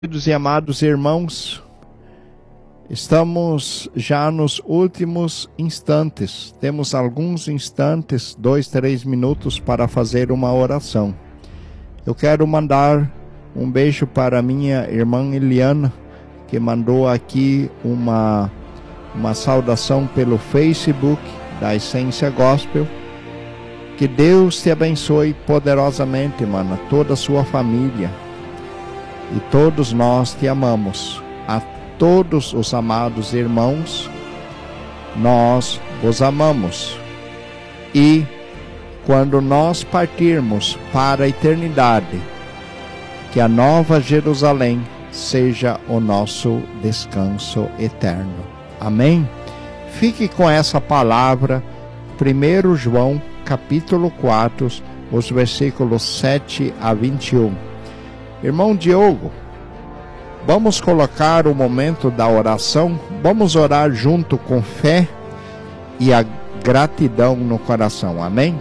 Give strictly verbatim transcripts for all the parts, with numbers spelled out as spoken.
Queridos e amados irmãos, estamos já nos últimos instantes. Temos alguns instantes, dois, três minutos para fazer uma oração. Eu quero mandar um beijo para minha irmã Eliana, que mandou aqui uma, uma saudação pelo Facebook da Essência Gospel. Que Deus te abençoe poderosamente, mana, toda a sua família. E todos nós te amamos. A todos os amados irmãos, nós vos amamos. E quando nós partirmos para a eternidade, que a Nova Jerusalém seja o nosso descanso eterno. Amém? Fique com essa palavra, primeiro João, capítulo quatro, os versículos sete a vinte e um. Irmão Diogo, vamos colocar o momento da oração, vamos orar junto com fé e a gratidão no coração, amém?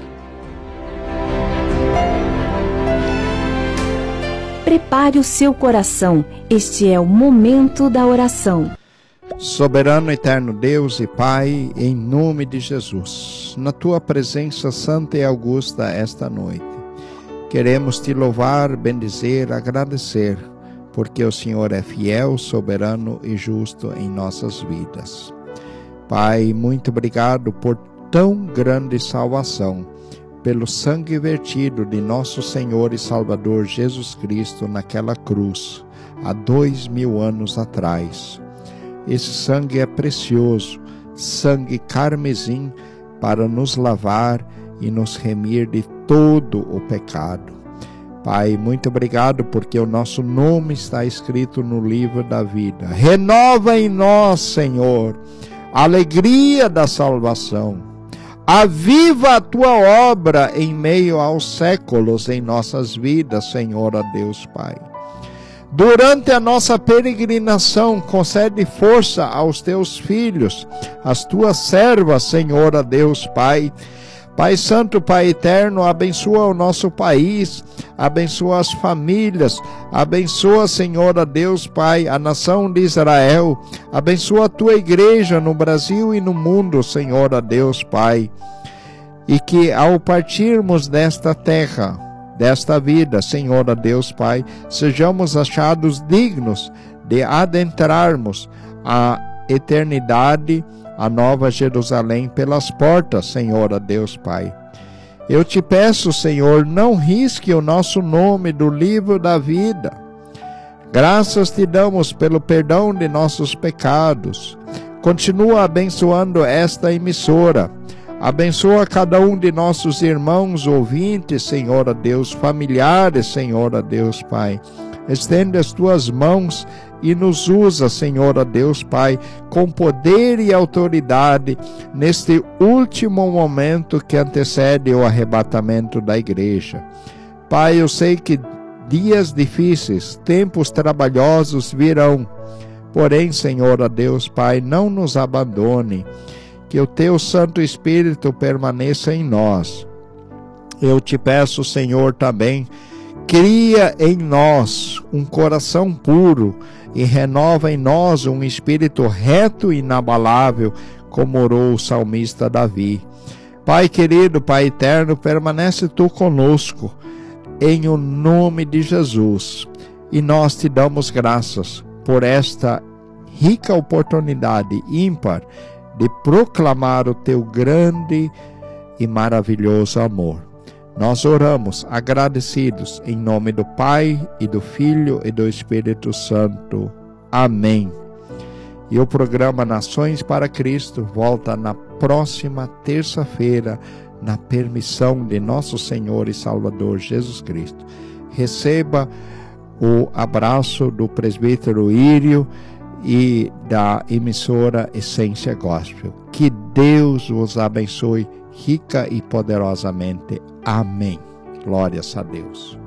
Prepare o seu coração, este é o momento da oração. Soberano eterno Deus e Pai, em nome de Jesus, na Tua presença santa e augusta esta noite, queremos te louvar, bendizer, agradecer, porque o Senhor é fiel, soberano e justo em nossas vidas. Pai, muito obrigado por tão grande salvação, pelo sangue vertido de nosso Senhor e Salvador Jesus Cristo naquela cruz, há dois mil anos atrás. Esse sangue é precioso, sangue carmesim, para nos lavar e nos remir de todo o pecado. Pai, muito obrigado porque o nosso nome está escrito no livro da vida. Renova em nós, Senhor, a alegria da salvação. Aviva a Tua obra em meio aos séculos em nossas vidas, Senhor, a Deus Pai. Durante a nossa peregrinação, concede força aos Teus filhos, às Tuas servas, Senhor, a Deus Pai. Pai Santo, Pai Eterno, abençoa o nosso país, abençoa as famílias, abençoa, Senhor, a Deus Pai, a nação de Israel, abençoa a Tua igreja no Brasil e no mundo, Senhor, a Deus Pai. E que ao partirmos desta terra, desta vida, Senhor, a Deus Pai, sejamos achados dignos de adentrarmos a eternidade, a Nova Jerusalém pelas portas, Senhor, a Deus Pai. Eu te peço, Senhor, não risque o nosso nome do livro da vida. Graças te damos pelo perdão de nossos pecados. Continua abençoando esta emissora. Abençoa cada um de nossos irmãos ouvintes, Senhor, a Deus, familiares, Senhor, a Deus Pai. Estende as Tuas mãos e nos usa, Senhor, a Deus Pai, com poder e autoridade neste último momento que antecede o arrebatamento da igreja. Pai, eu sei que dias difíceis, tempos trabalhosos virão, porém, Senhor, a Deus Pai, não nos abandone, que o Teu Santo Espírito permaneça em nós. Eu te peço, Senhor, também, cria em nós um coração puro e renova em nós um espírito reto e inabalável, como orou o salmista Davi. Pai querido, Pai eterno, permanece Tu conosco, em o nome de Jesus. E nós te damos graças por esta rica oportunidade ímpar de proclamar o Teu grande e maravilhoso amor. Nós oramos agradecidos em nome do Pai e do Filho e do Espírito Santo. Amém. E o programa Nações para Cristo volta na próxima terça-feira, na permissão de nosso Senhor e Salvador Jesus Cristo. Receba o abraço do presbítero Írio e da emissora Essência Gospel. Que Deus os abençoe rica e poderosamente. Amém. Glórias a Deus.